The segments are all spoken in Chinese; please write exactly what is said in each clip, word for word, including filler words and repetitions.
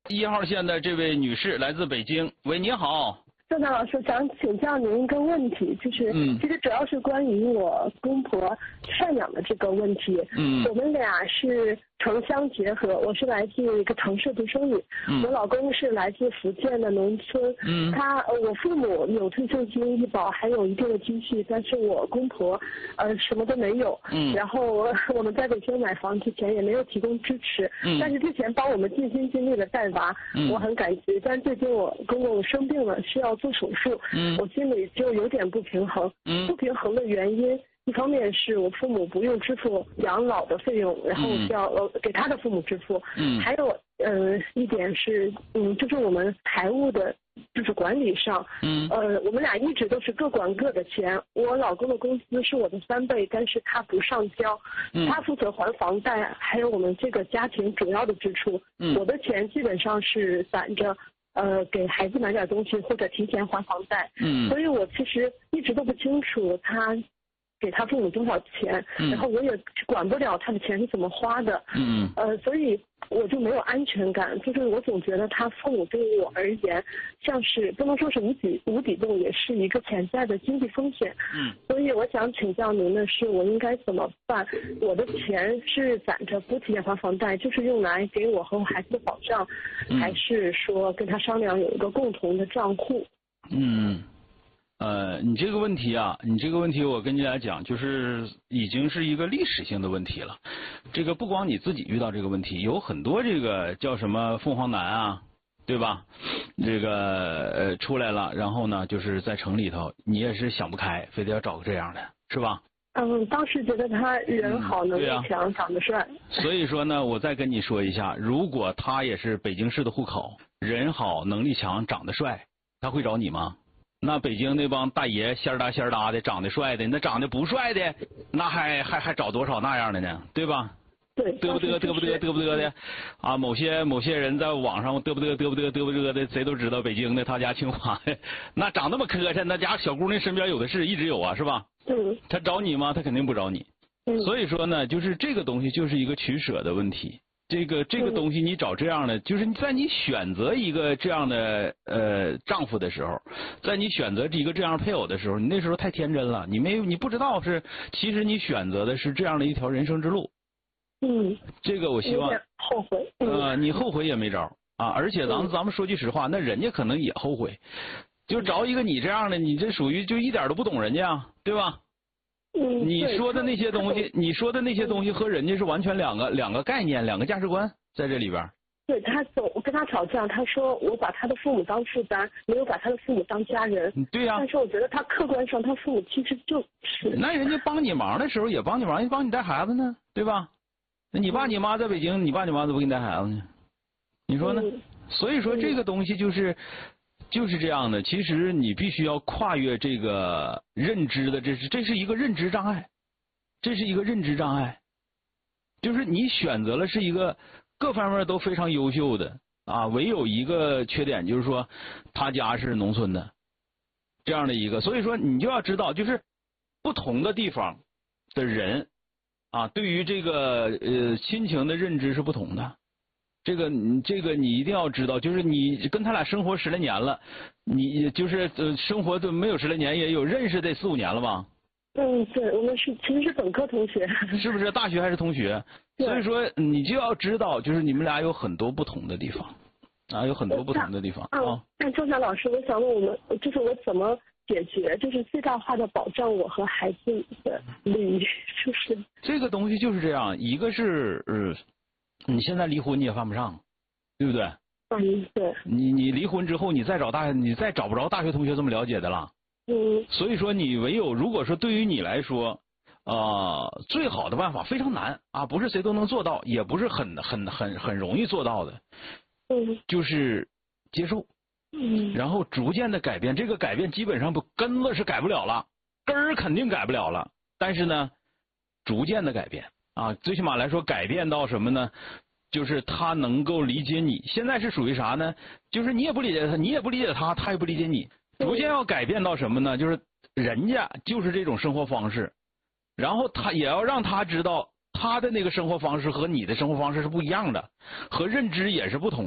一号线的这位女士来自北京，喂，你好。 郑楠老师，想请教您一个问题，就是， 嗯， 其实主要是关于我公婆赡养的这个问题。 嗯， 我们俩是城乡结合，我是来自一个城市独生女，嗯，我老公是来自福建的农村。嗯，他呃，我父母有退休金、医保，还有一定的积蓄，但是我公婆呃什么都没有。嗯，然后我我们在北京买房之前也没有提供支持。嗯，但是之前帮我们尽心尽力的带娃，嗯，我很感激。但最近我公公生病了，需要做手术，嗯，我心里就有点不平衡。嗯，不平衡的原因，一方面是我父母不用支付养老的费用，然后需要呃给他的父母支付。嗯，还有呃一点是，嗯，就是我们财务的，就是管理上，嗯，呃，我们俩一直都是各管各的钱。我老公的工资是我的三倍，但是他不上交，嗯，他负责还房贷，还有我们这个家庭主要的支出。嗯，我的钱基本上是攒着。呃，给孩子买点东西或者提前还房贷，嗯，所以我其实一直都不清楚他给他父母多少钱，嗯，然后我也管不了他的钱是怎么花的，嗯，呃，所以我就没有安全感，就是我总觉得他父母对于我而言，像是不能说是无底无底洞，也是一个潜在的经济风险，嗯，所以我想请教您的是，我应该怎么办？我的钱是攒着不提前还房贷，就是用来给我和我孩子的保障，嗯，还是说跟他商量有一个共同的账户？ 嗯。呃，你这个问题啊，你这个问题我跟你来讲，就是已经是一个历史性的问题了。这个不光你自己遇到这个问题，有很多这个叫什么凤凰男啊，对吧？这个呃出来了，然后呢，就是在城里头，你也是想不开，非得要找个这样的，是吧？ 嗯，当时觉得他人好，能力强，长得帅。 所以说呢，我再跟你说一下，如果他也是北京市的户口，人好，能力强，长得帅，他会找你吗？那北京那帮大爷仙儿搭仙儿搭的，长得帅的，那长得不帅的，那还还还找多少那样的呢？对吧？ 对， 嘚不嘚嘚不嘚嘚不嘚的啊！某些某些人在网上嘚不嘚嘚不嘚嘚不嘚的，谁都知道北京的他家清华的，那长那么磕碜，那家小姑娘身边有的是，一直有啊，是吧？ 嗯。 他找你吗？他肯定不找你。嗯。所以说呢，就是这个东西就是一个取舍的问题。这个这个东西你找这样的，就是在你选择一个这样的呃丈夫的时候，在你选择一个这样配偶的时候，你那时候太天真了，你没有你不知道是其实你选择的是这样的一条人生之路。 嗯， 这个我希望后悔。 呃，你后悔也没招啊，而且咱们咱们说句实话，那人家可能也后悔，就找一个你这样的，你这属于就一点都不懂人家，对吧？ 嗯， 你说的那些东西，你说的那些东西和人家是完全两个两个概念，两个价值观在这里边。 对，他总跟他吵架，他说我把他的父母当负担，没有把他的父母当家人。 对呀、啊。 但是我觉得他客观上，他父母其实就是。 那人家帮你忙的时候也帮你忙，人帮你带孩子呢，对吧？那你爸你妈在北京，你爸你妈怎么不给你带孩子呢？你说呢？ 嗯、 所以说这个东西就是。就是这样的，其实你必须要跨越这个认知的，这是这是一个认知障碍，这是一个认知障碍，就是你选择了是一个各方面都非常优秀的啊，唯有一个缺点就是说他家是农村的这样的一个，所以说你就要知道，就是不同的地方的人啊，对于这个呃亲情的认知是不同的。这个你这个你一定要知道，就是你跟他俩生活十来年了，你就是呃生活都没有十来年，也有认识得四五年了吧？ 嗯，对，我们是其实是本科同学， 是不是？大学还是同学？所以说你就要知道，就是你们俩有很多不同的地方啊，有很多不同的地方啊。 那周霞老师，我想问我们，就是我怎么解决，就是最大化的保障我和孩子的利益，就是这个东西就是这样，一个是呃。你现在离婚你也犯不上，对不对？ 嗯，对。 你你离婚之后，你再找大，你再找不着大学同学这么了解的了。 嗯。 所以说，你唯有如果说对于你来说，呃，最好的办法非常难啊，不是谁都能做到，也不是很很很很容易做到的。 嗯。 就是接受。 嗯。 然后逐渐的改变，这个改变基本上不根子是改不了了，根儿肯定改不了了，但是呢，逐渐的改变。啊，最起码来说，改变到什么呢？就是他能够理解你。现在是属于啥呢？就是你也不理解他，你也不理解他，他也不理解你。逐渐要改变到什么呢？就是人家就是这种生活方式，然后他也要让他知道他的那个生活方式和你的生活方式是不一样的，和认知也是不同的。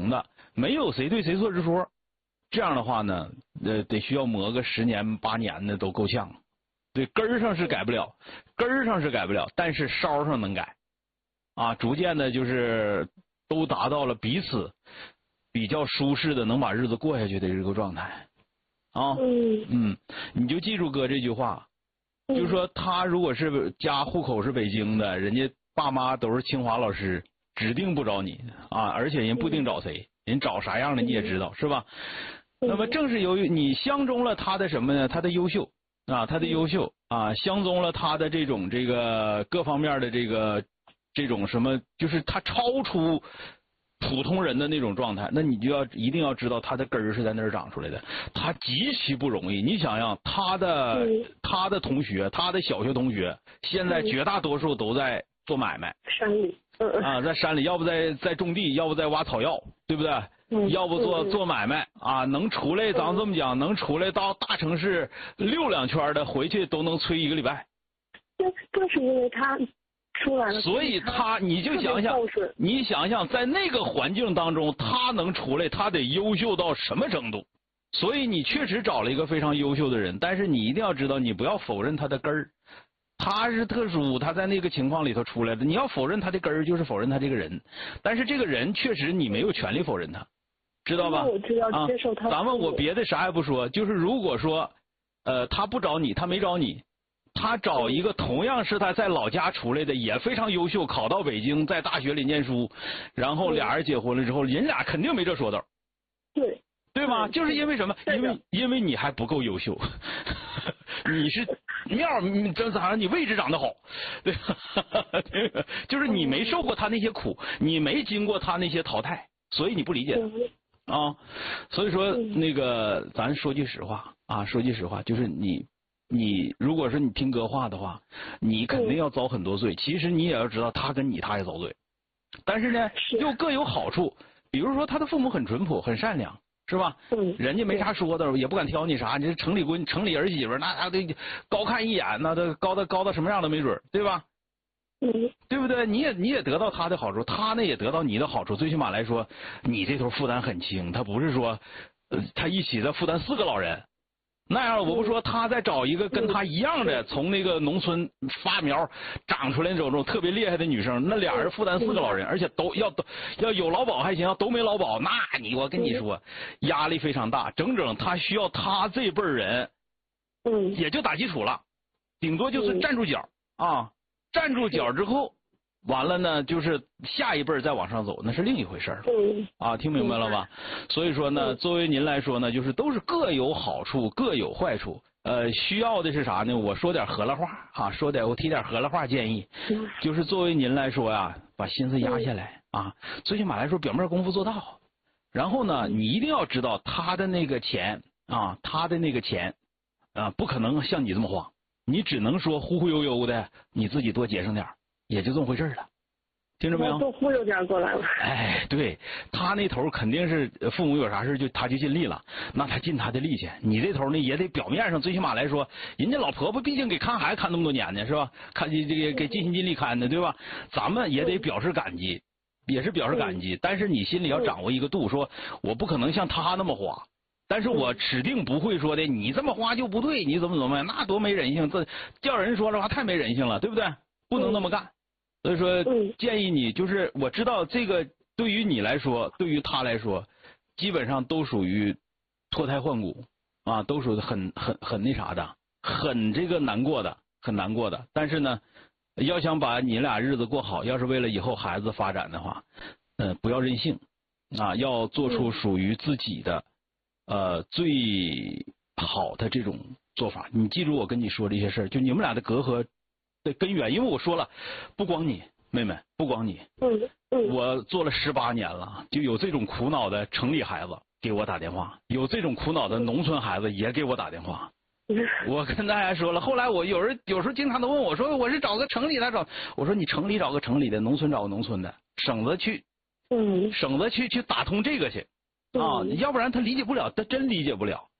没有谁对谁错之说。这样的话呢，呃，得需要磨个十年八年的都够呛。对，根儿上是改不了，根儿上是改不了，但是梢上能改。啊，逐渐的就是都达到了彼此比较舒适的能把日子过下去的这个状态。啊， 嗯嗯，你就记住哥这句话，就是说他如果是家户口是北京的，人家爸妈都是清华老师，指定不找你啊，而且人不定找谁，人找啥样的你也知道，是吧？那么正是由于你相中了他的什么呢？他的优秀啊，他的优秀啊，相中了他的这种这个各方面的这个这种什么，就是他超出普通人的那种状态，那你就要一定要知道他的根儿是在那儿长出来的，他极其不容易。你想想，他的他的同学，他的小学同学，现在绝大多数都在做买卖， 山里啊，在山里，要不在在种地，要不在挖草药，对不对？要不做做买卖啊，能出来，咱这么讲，能出来到大城市溜两圈的，回去都能催一个礼拜。 对，正是因为他出来了， 所以他你就想想，你想想，在那个环境当中，他能出来，他得优秀到什么程度？所以你确实找了一个非常优秀的人，但是你一定要知道，你不要否认他的根儿。他是特殊，他在那个情况里头出来的，你要否认他的根儿，就是否认他这个人。但是这个人确实你没有权利否认他。知道吧？ 我知道，接受他。 啊，咱们我别的啥也不说，就是如果说，呃，他不找你，他没找你，他找一个同样是他在老家出来的，也非常优秀，考到北京，在大学里念书，然后俩人结婚了之后，人俩肯定没这说道。 对。 对吗？就是因为什么？因为因为你还不够优秀，你是面儿这咋你位置长得好，对吧？就是你没受过他那些苦，你没经过他那些淘汰，所以你不理解他。啊，所以说那个，咱说句实话啊，说句实话，就是你，你如果说你听哥话的话，你肯定要遭很多罪。其实你也要知道，他跟你他也遭罪，但是呢，又各有好处。比如说，他的父母很淳朴，很善良，是吧？ 嗯， 人家没啥说的，也不敢挑你啥。你这城里闺、城里儿媳妇，那那得高看一眼，那都高到高到什么样都没准，对吧？ 嗯， 对不对？你也你也得到他的好处，他呢也得到你的好处。最起码来说，你这头负担很轻，他不是说，呃，他一起在负担四个老人，那样我不说，他再找一个跟他一样的，从那个农村发苗长出来那种种特别厉害的女生，那俩人负担四个老人，而且都要都要有劳保还行，要都没劳保，那你我跟你说，压力非常大。整整他需要他这辈人， 嗯， 也就打基础了，顶多就是站住脚啊。站住脚之后，完了呢，就是下一辈再往上走，那是另一回事儿。 嗯， 啊，听明白了吧？所以说呢，作为您来说呢，就是都是各有好处，各有坏处。呃，需要的是啥呢？我说点河拉话啊，说点我提点河拉话建议，就是作为您来说呀，把心思压下来啊，最起码来说表面功夫做到。然后呢，你一定要知道他的那个钱啊，他的那个钱啊，不可能像你这么花。你只能说忽忽悠悠的，你自己多节省点，也就这么回事了，听着没有？ 多忽悠点过来了。 哎，对他那头肯定是父母有啥事就他就尽力了，那他尽他的力气。你这头呢也得表面上最起码来说，人家老婆婆毕竟给看孩子看那么多年呢，是吧？看这个给尽心尽力看的，对吧？咱们也得表示感激，也是表示感激。但是你心里要掌握一个度，说我不可能像他那么花。但是我指定不会说的，你这么花就不对，你怎么怎么样，那多没人性，这叫人说这话太没人性了，对不对？不能那么干。所以说，建议你就是，我知道这个对于你来说，对于他来说，基本上都属于脱胎换骨啊，都属于很很很那啥的，很这个难过的，很难过的。但是呢，要想把你俩日子过好，要是为了以后孩子发展的话，嗯，不要任性啊，要做出属于自己的。呃，最好的这种做法，你记住我跟你说这些事儿，就你们俩的隔阂的根源，因为我说了，不光你妹妹，不光你， 嗯嗯， 我做了十八年了，就有这种苦恼的城里孩子给我打电话，有这种苦恼的农村孩子也给我打电话。我跟大家说了，后来我有人有时候经常都问我说，我是找个城里的找，我说你城里找个城里的，农村找个农村的，省得去， 嗯， 省得去去打通这个去。啊，要不然他理解不了，他真理解不了。